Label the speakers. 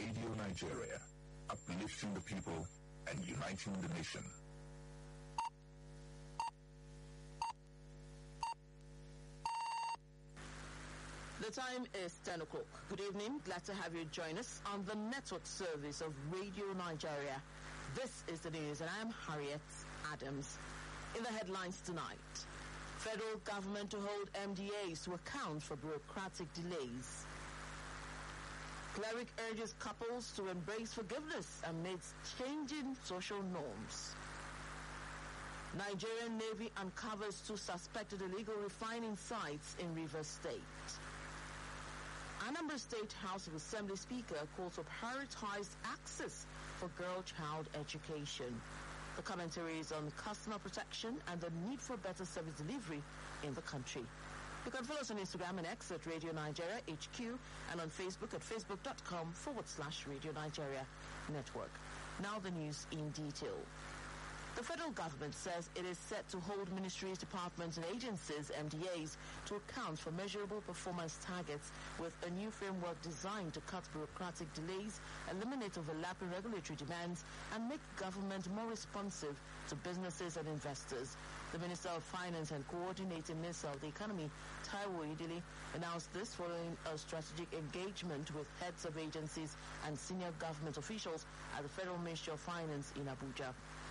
Speaker 1: Radio Nigeria, uplifting the people and uniting the nation.
Speaker 2: The time is 10 o'clock. Good evening. Glad to have you join us on the network service of Radio Nigeria. This is the news, and I'm Harriet Adams. In the headlines tonight, federal government to hold MDAs to account for bureaucratic delays. Cleric urges couples to embrace forgiveness amidst changing social norms. Nigerian Navy uncovers 2 suspected illegal refining sites in Rivers State. Anambra State House of Assembly Speaker calls for prioritized access for girl-child education. The commentary is on customer protection and the need for better service delivery in the country. You can follow us on Instagram and X at Radio Nigeria HQ and on Facebook at facebook.com/Radio Nigeria Network. Now the news in detail. The federal government says it is set to hold ministries, departments and agencies, MDAs, to account for measurable performance targets with a new framework designed to cut bureaucratic delays, eliminate overlapping regulatory demands, and make government more responsive to businesses and investors. The Minister of Finance and Coordinating Minister of the Economy, Taiwo Idili, announced this following a strategic engagement with heads of agencies and senior government officials at the Federal Ministry of Finance in Abuja.